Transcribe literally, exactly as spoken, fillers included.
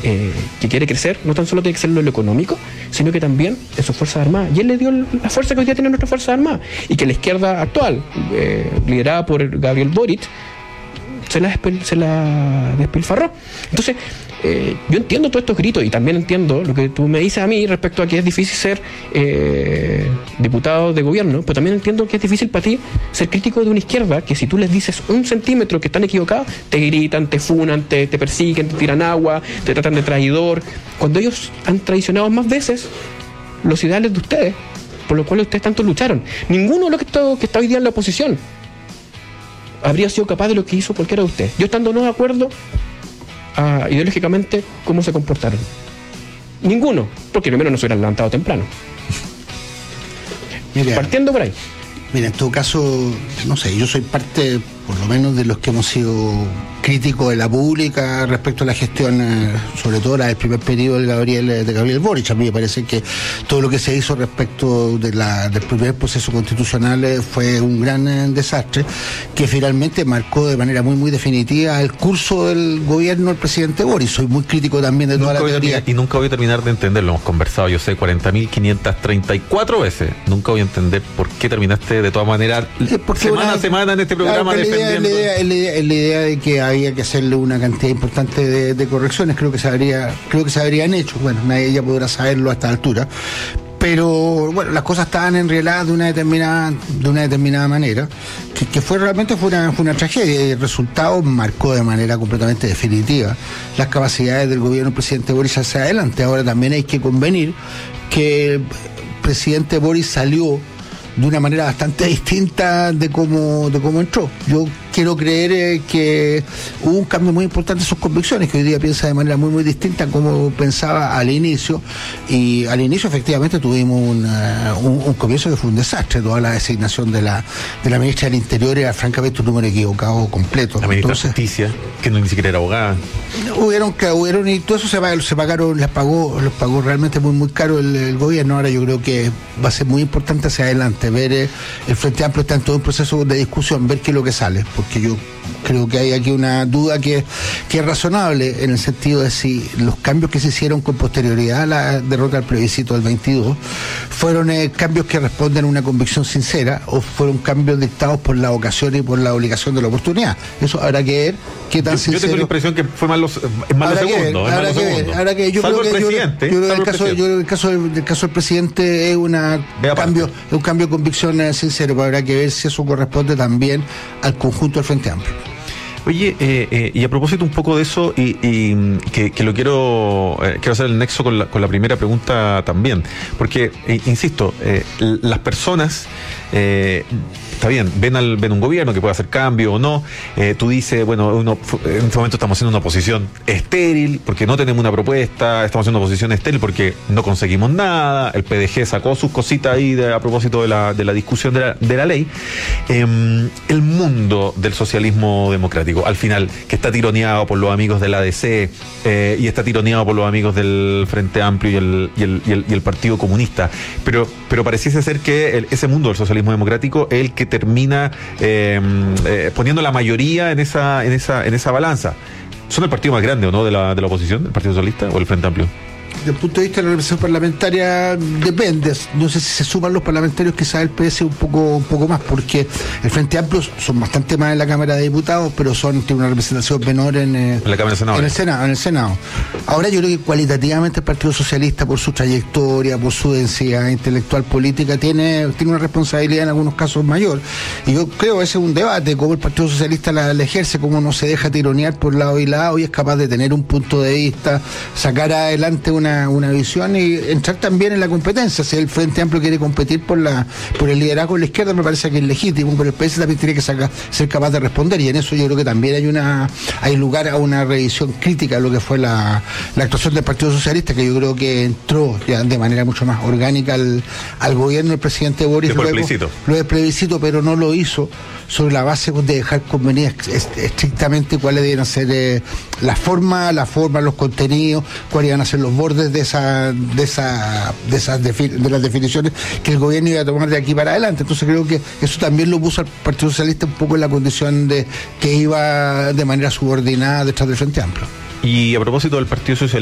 eh, que quiere crecer, no tan solo tiene que ser en lo económico, sino que también en sus Fuerzas Armadas. Y él le dio la fuerza que hoy día tienen nuestras Fuerzas Armadas, y que la izquierda actual, eh, liderada por Gabriel Boric, se la, se la despilfarró. Entonces, eh, yo entiendo todos estos gritos y también entiendo lo que tú me dices a mí respecto a que es difícil ser eh, diputado de gobierno, pero también entiendo que es difícil para ti ser crítico de una izquierda que si tú les dices un centímetro que están equivocados, te gritan, te funan, te, te persiguen, te tiran agua, te tratan de traidor, cuando ellos han traicionado más veces los ideales de ustedes, por los cuales ustedes tanto lucharon. Ninguno de los que está, que está hoy día en la oposición habría sido capaz de lo que hizo cualquiera de ustedes. Yo estando no de acuerdo a, ideológicamente, cómo se comportaron. Ninguno, porque primero no se hubieran levantado temprano. Mira, partiendo por ahí. Mira, en todo caso, no sé, yo soy parte, por lo menos, de los que hemos sido críticos de la pública respecto a la gestión, eh, sobre todo la del primer periodo de Gabriel, de Gabriel Boric. A mí me parece que todo lo que se hizo respecto de la, del primer proceso constitucional eh, fue un gran eh, desastre, que finalmente marcó de manera muy muy definitiva el curso del gobierno del presidente Boric. Soy muy crítico también de toda nunca la teoría. Terminar, y nunca voy a terminar de entenderlo. Hemos conversado, yo sé, cuarenta mil quinientas treinta y cuatro veces. Nunca voy a entender por qué terminaste de todas maneras semana una, a semana en este programa claro, defendiendo. La idea, la, idea, la idea de que había que hacerle una cantidad importante de, de correcciones, creo que se habría, creo que se habrían hecho. Bueno, nadie ya podrá saberlo a esta altura. Pero bueno, las cosas estaban enrieladas de una determinada, de una determinada manera, que, que fue realmente fue una, fue una tragedia, y el resultado marcó de manera completamente definitiva las capacidades del gobierno del presidente Boric hacia adelante. Ahora también hay que convenir que el presidente Boric salió de una manera bastante distinta de cómo, de cómo entró. Yo quiero creer eh, que hubo un cambio muy importante en sus convicciones, que hoy día piensa de manera muy muy distinta a como pensaba al inicio, y al inicio efectivamente tuvimos un, uh, un, un comienzo que fue un desastre. Toda la designación de la de la ministra del Interior era francamente un número equivocado completo. La ministra Entonces, de Justicia, que no ni siquiera era abogada. Hubieron que hubieron y todo eso se pagaron, se pagaron, les pagó, los pagó realmente muy muy caro el, el gobierno. Ahora yo creo que va a ser muy importante hacia adelante ver eh, el Frente Amplio está en todo un proceso de discusión, ver qué es lo que sale, porque yo creo que hay aquí una duda que, que es razonable, en el sentido de si los cambios que se hicieron con posterioridad a la derrota del plebiscito del veintidós fueron eh, cambios que responden a una convicción sincera, o fueron cambios dictados por la ocasión y por la obligación de la oportunidad. Eso habrá que ver qué tan yo, sincero. Yo tengo la impresión que fue más los, es más lo segundo. Ver, habrá que ver, habrá que yo salvo creo que el presidente. Yo, yo creo que el caso, presidente. yo creo que el caso del, del caso del presidente es una cambio, es un cambio de convicción eh, sincero, pero habrá que ver si eso corresponde también al conjunto del Frente Amplio. Oye, eh, eh, y a propósito un poco de eso, y, y que, que lo quiero eh, quiero hacer el nexo con la, con la primera pregunta también, porque, eh, insisto, eh, las personas, eh, está bien, ven al ven un gobierno que puede hacer cambio o no, eh, tú dices, bueno, uno, en este momento estamos haciendo una oposición estéril, porque no tenemos una propuesta, estamos haciendo una oposición estéril porque no conseguimos nada, el P D G sacó sus cositas ahí de, a propósito de la, de la discusión de la, de la ley. Eh, el mundo del socialismo democrático, al final, que está tironeado por los amigos de la A D C eh, y está tironeado por los amigos del Frente Amplio y el, y el, y el, y el Partido Comunista, pero, pero pareciese ser que el, ese mundo del socialismo democrático es el que termina eh, eh, poniendo la mayoría en esa, en esa, en esa balanza. ¿Son el partido más grande o no de la, de la oposición, el Partido Socialista o el Frente Amplio? Desde el punto de vista de la representación parlamentaria depende, no sé si se suman los parlamentarios, quizás el P S un poco un poco más, porque el Frente Amplio son bastante más en la Cámara de Diputados, pero son tiene una representación menor en, eh, en la Cámara de Senado, en el Senado, en el Senado. Ahora yo creo que cualitativamente el Partido Socialista, por su trayectoria, por su densidad intelectual política, tiene, tiene una responsabilidad en algunos casos mayor, y yo creo que ese es un debate, cómo el Partido Socialista la, la ejerce, cómo no se deja tironear por lado y lado y es capaz de tener un punto de vista, sacar adelante una Una, una visión y entrar también en la competencia. Si el Frente Amplio quiere competir por la por el liderazgo de la izquierda, me parece que es legítimo, pero el P S también tiene que sacar, ser capaz de responder, y en eso yo creo que también hay una hay lugar a una revisión crítica de lo que fue la, la actuación del Partido Socialista, que yo creo que entró ya de manera mucho más orgánica al, al gobierno del presidente Boric luego, lo de plebiscito, pero no lo hizo sobre la base de dejar convenidas estrictamente cuáles deben ser eh, la forma, la forma, los contenidos, cuáles iban a ser los bordes de esa, de esa, de esas defi- de las definiciones que el gobierno iba a tomar de aquí para adelante. Entonces creo que eso también lo puso al Partido Socialista un poco en la condición de que iba de manera subordinada detrás del Frente Amplio. Y a propósito del Partido Socialista,